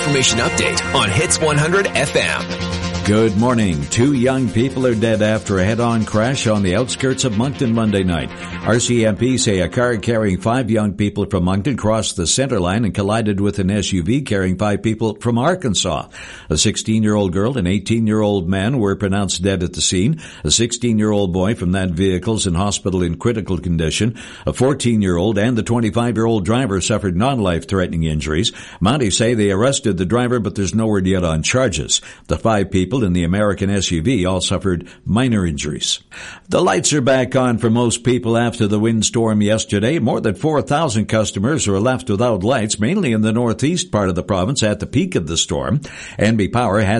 information update on Hits 100 FM. Good morning. 2 young people are dead after a head-on crash on the outskirts of Moncton Monday night. RCMP say a car carrying 5 young people from Moncton crossed the center line and collided with an SUV carrying 5 people from Arkansas. A 16-year-old girl and 18-year-old man were pronounced dead at the scene. A 16-year-old boy from that vehicle is in hospital in critical condition. A 14-year-old and the 25-year-old driver suffered non-life-threatening injuries. Mounties say they arrested the driver, but there's no word yet on charges. The 5 people in the American SUV all suffered minor injuries. The lights are back on for most people after the windstorm yesterday. More than 4,000 customers were left without lights, mainly in the northeast part of the province at the peak of the storm. NB Power had